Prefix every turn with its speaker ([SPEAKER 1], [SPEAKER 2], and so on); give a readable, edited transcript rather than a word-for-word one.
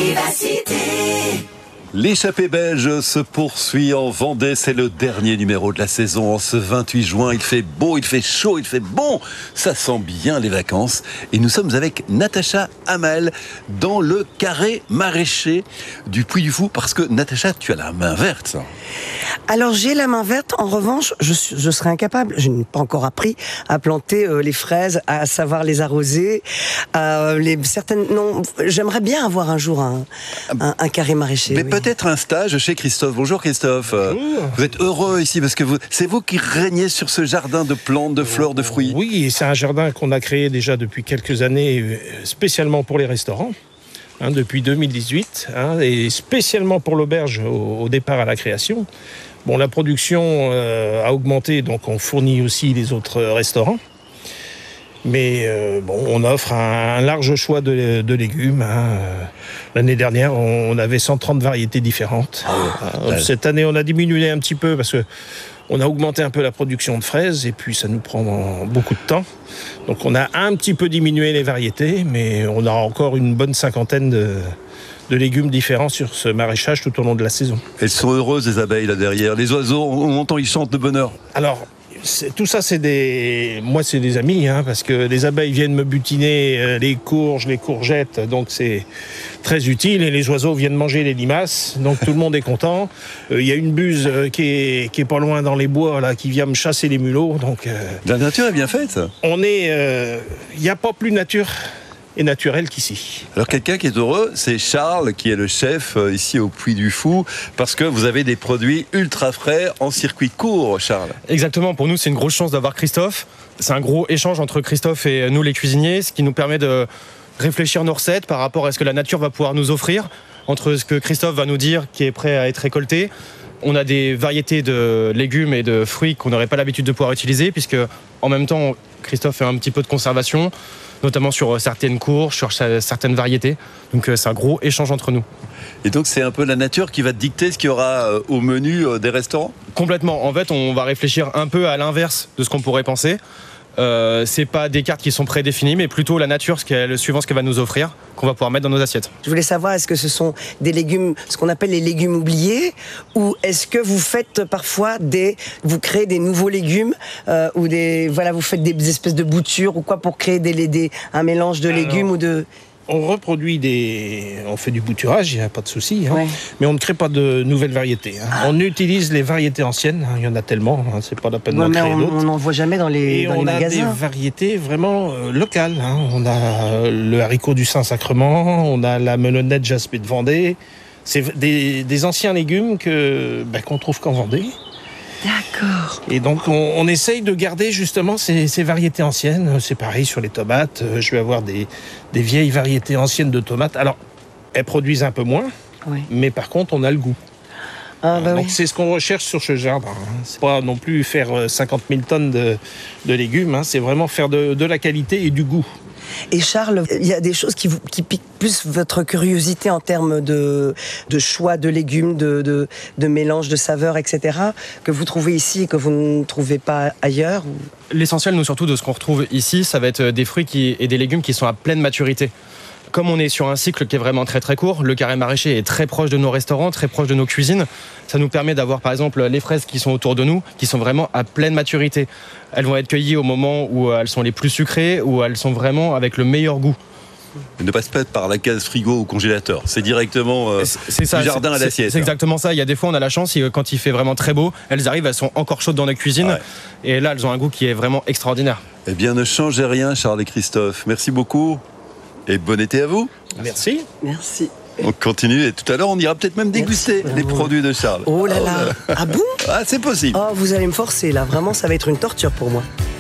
[SPEAKER 1] Vivacité.
[SPEAKER 2] L'échappée belge se poursuit en Vendée, c'est le dernier numéro de la saison. En ce 28 juin, il fait beau, il fait chaud, il fait bon. Ça sent bien les vacances. Et nous sommes avec Natacha Hamel dans le carré maraîcher du Puy du Fou. Parce que Natacha, tu as la main verte.
[SPEAKER 3] Alors j'ai la main verte, en revanche, je serais incapable, je n'ai pas encore appris à planter les fraises, à savoir les arroser, j'aimerais bien avoir un jour un carré maraîcher.
[SPEAKER 2] Mais
[SPEAKER 3] oui.
[SPEAKER 2] peut-être un stage chez Christophe. Bonjour Christophe.
[SPEAKER 4] Bonjour.
[SPEAKER 2] Vous êtes heureux ici parce que c'est vous qui régnez sur ce jardin de plantes, de fleurs, de fruits.
[SPEAKER 4] Oui, et c'est un jardin qu'on a créé déjà depuis quelques années, spécialement pour les restaurants. Depuis 2018, et spécialement pour l'auberge au départ à la création. Bon, la production a augmenté, donc on fournit aussi les autres restaurants. Mais on offre un large choix de légumes. L'année dernière, on avait 130 variétés différentes. Cette année, on a diminué un petit peu parce que on a augmenté un peu la production de fraises et puis ça nous prend beaucoup de temps. Donc on a un petit peu diminué les variétés, mais on a encore une bonne cinquantaine de légumes différents sur ce maraîchage tout au long de la saison.
[SPEAKER 2] Elles sont heureuses les abeilles là derrière. Les oiseaux, on entend, ils chantent de bonheur.
[SPEAKER 4] Alors, tout ça, c'est des amis, parce que les abeilles viennent me butiner les courges, les courgettes, donc c'est très utile. Et les oiseaux viennent manger les limaces, donc tout le monde est content. Il y a une buse qui est pas loin dans les bois, là, qui vient me chasser les mulots. Donc,
[SPEAKER 2] la nature est bien faite.
[SPEAKER 4] Il n'y a pas plus nature et naturel qu'ici.
[SPEAKER 2] Alors quelqu'un qui est heureux, c'est Charles qui est le chef ici au Puy du Fou, parce que vous avez des produits ultra frais en circuit court, Charles.
[SPEAKER 5] Exactement, pour nous c'est une grosse chance d'avoir Christophe. C'est un gros échange entre Christophe et nous les cuisiniers, ce qui nous permet de réfléchir nos recettes par rapport à ce que la nature va pouvoir nous offrir, entre ce que Christophe va nous dire qui est prêt à être récolté. On a des variétés de légumes et de fruits qu'on n'aurait pas l'habitude de pouvoir utiliser, puisque en même temps Christophe fait un petit peu de conservation, notamment sur certaines courges, sur certaines variétés. Donc c'est un gros échange entre nous.
[SPEAKER 2] Et donc c'est un peu la nature qui va dicter ce qu'il y aura au menu des restaurants ?
[SPEAKER 5] Complètement. En fait, on va réfléchir un peu à l'inverse de ce qu'on pourrait penser. C'est pas des cartes qui sont prédéfinies, mais plutôt la nature, suivant ce qu'elle va nous offrir, qu'on va pouvoir mettre dans nos assiettes.
[SPEAKER 3] Je voulais savoir, est-ce que ce sont des légumes, ce qu'on appelle les légumes oubliés, ou est-ce que vous faites parfois vous créez des nouveaux légumes, ou vous faites des espèces de boutures ou quoi pour créer un mélange de légumes ou de...
[SPEAKER 4] On reproduit on fait du bouturage, il n'y a pas de souci,
[SPEAKER 3] Ouais.
[SPEAKER 4] Mais on ne crée pas de nouvelles variétés. On utilise les variétés anciennes, il y en a tellement, c'est pas la peine d'en créer d'autres.
[SPEAKER 3] On n'en voit jamais dans les magasins.
[SPEAKER 4] Et on a des variétés vraiment locales. On a le haricot du Saint-Sacrement, on a la melonnette jaspée de Vendée. C'est des anciens légumes qu'on trouve qu'en Vendée.
[SPEAKER 3] D'accord.
[SPEAKER 4] Et donc on essaye de garder justement ces variétés anciennes. C'est pareil sur les tomates. Je vais avoir des vieilles variétés anciennes de tomates. Alors, elles produisent un peu moins, mais par contre on a le goût. Donc c'est ce qu'on recherche sur ce jardin. C'est pas non plus faire 50 000 tonnes de légumes. C'est vraiment faire de la qualité et du goût.
[SPEAKER 3] Et Charles, il y a des choses qui piquent plus votre curiosité en termes de choix de légumes, de mélange de saveurs, etc., que vous trouvez ici et que vous ne trouvez pas ailleurs ou...
[SPEAKER 5] L'essentiel, nous, surtout, de ce qu'on retrouve ici, ça va être des fruits et des légumes qui sont à pleine maturité. Comme on est sur un cycle qui est vraiment très très court, le carré maraîcher est très proche de nos restaurants, très proche de nos cuisines. Ça nous permet d'avoir par exemple les fraises qui sont autour de nous, qui sont vraiment à pleine maturité. Elles vont être cueillies au moment où elles sont les plus sucrées, où elles sont vraiment avec le meilleur goût.
[SPEAKER 2] Elles ne passent pas par la case frigo ou congélateur, c'est directement du jardin à l'assiette.
[SPEAKER 5] C'est exactement ça, il y a des fois on a la chance, quand il fait vraiment très beau, elles arrivent, elles sont encore chaudes dans la cuisine, et là elles ont un goût qui est vraiment extraordinaire.
[SPEAKER 2] Eh bien ne changez rien Charles et Christophe, merci beaucoup. Et bon été à vous.
[SPEAKER 4] Merci.
[SPEAKER 3] Merci.
[SPEAKER 2] On continue et tout à l'heure on ira peut-être même déguster les produits de Charles.
[SPEAKER 3] Oh là là. Ah bon ?
[SPEAKER 2] Ah c'est possible.
[SPEAKER 3] Oh, vous allez me forcer là, vraiment ça va être une torture pour moi.